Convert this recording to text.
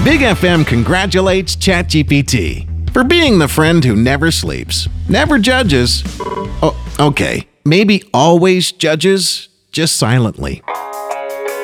Big FM congratulates ChatGPT for being the friend who never sleeps, never judges. Oh, okay, maybe always judges, just silently.